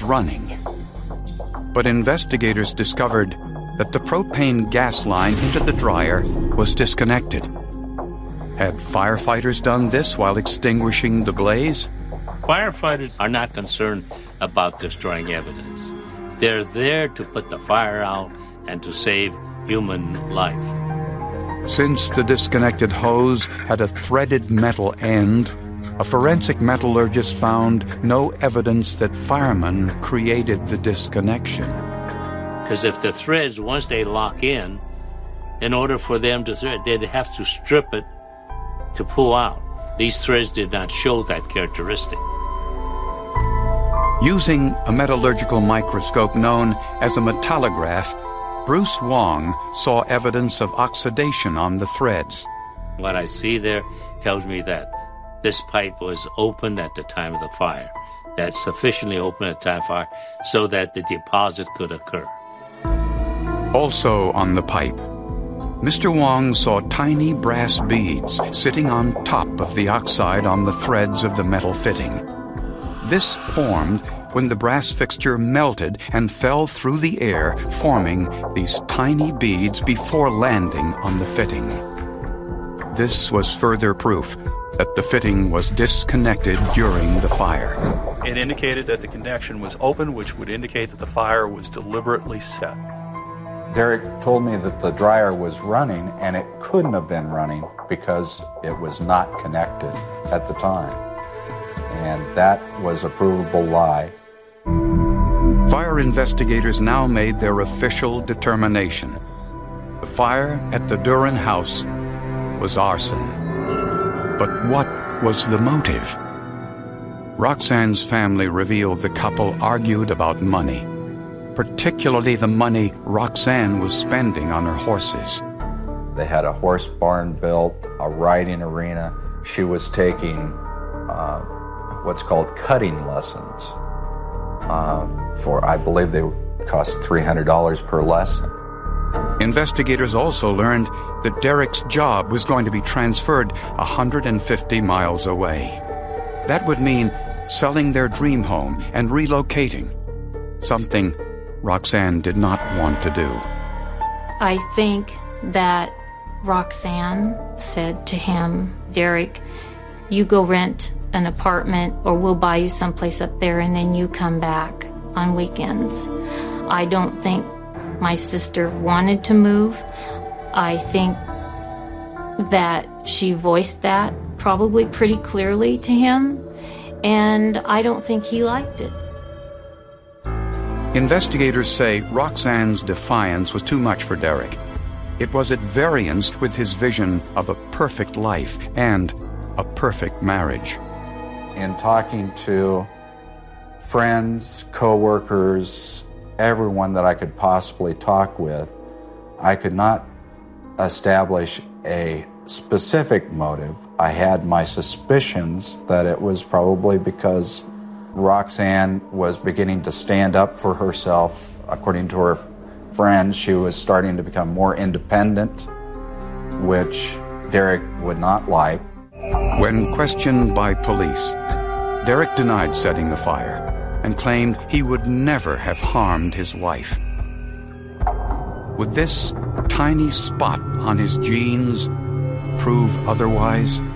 running. But investigators discovered that the propane gas line into the dryer was disconnected. Had firefighters done this while extinguishing the blaze? Firefighters are not concerned about destroying evidence. They're there to put the fire out and to save human life. Since the disconnected hose had a threaded metal end, a forensic metallurgist found no evidence that firemen created the disconnection. Because if the threads, once they lock in order for them to thread, they'd have to strip it to pull out. These threads did not show that characteristic. Using a metallurgical microscope known as a metallograph, Bruce Wong saw evidence of oxidation on the threads. What I see there tells me that this pipe was open at the time of the fire, that's sufficiently open at the time of fire so that the deposit could occur. Also on the pipe, Mr. Wong saw tiny brass beads sitting on top of the oxide on the threads of the metal fitting. This formed when the brass fixture melted and fell through the air, forming these tiny beads before landing on the fitting. This was further proof that the fitting was disconnected during the fire. It indicated that the connection was open, which would indicate that the fire was deliberately set. Derek told me that the dryer was running, and it couldn't have been running because it was not connected at the time. And that was a provable lie. Fire investigators now made their official determination. The fire at the Duren house was arson. But what was the motive? Roxanne's family revealed the couple argued about money, particularly the money Roxanne was spending on her horses. They had a horse barn built, a riding arena. She was taking what's called cutting lessons for, I believe they cost $300 per lesson. Investigators also learned that Derek's job was going to be transferred 150 miles away. That would mean selling their dream home and relocating, something Roxanne did not want to do. I think that Roxanne said to him, Derek, you go rent an apartment or we'll buy you someplace up there and then you come back on weekends. I don't think my sister wanted to move. I think that she voiced that probably pretty clearly to him, and I don't think he liked it. Investigators say Roxanne's defiance was too much for Derek. It was at variance with his vision of a perfect life and a perfect marriage. In talking to friends, co-workers, everyone that I could possibly talk with, I could not establish a specific motive. I had my suspicions that it was probably because Roxanne was beginning to stand up for herself. According to her friends, she was starting to become more independent, which Derek would not like. When questioned by police, Derek denied setting the fire and claimed he would never have harmed his wife. Would this tiny spot on his jeans prove otherwise?